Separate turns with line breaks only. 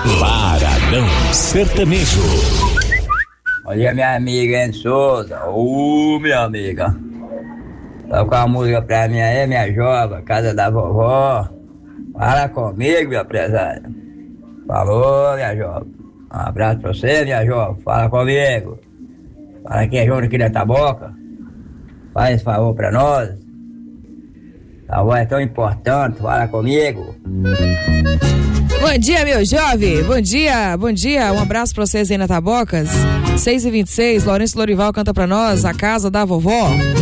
Paradão Sertanejo.
Olha minha amiga Anne Souza. Minha amiga. Toca uma música pra mim aí, minha jovem, casa da vovó. Fala comigo, minha empresária. Falou, minha jovem. Um abraço pra você, minha jovem. Fala comigo. Fala quem é Júnior aqui da Taboca. Faz esse favor pra nós. A voz é tão importante, fala comigo.
Bom dia, meu jovem. Bom dia. Um abraço pra vocês aí na Tabocas. 6h26, Lourenço Lorival canta pra nós, a casa da vovó.